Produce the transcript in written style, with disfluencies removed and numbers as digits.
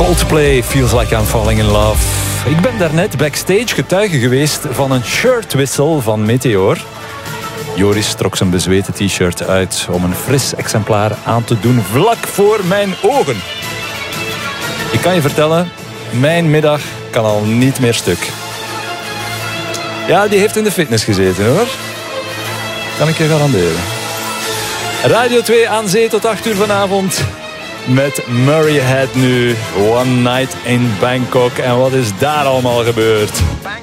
Coldplay, Feels Like I'm Falling in Love. Ik ben daarnet backstage getuige geweest van een shirtwissel van Meteor. Joris trok zijn bezweten t-shirt uit om een fris exemplaar aan te doen vlak voor mijn ogen. Ik kan je vertellen, mijn middag kan al niet meer stuk. Ja, die heeft in de fitness gezeten hoor. Kan ik je garanderen. Radio 2 aan zee tot 8 uur vanavond. Met Murray Head nu. One Night in Bangkok. En wat is daar allemaal gebeurd?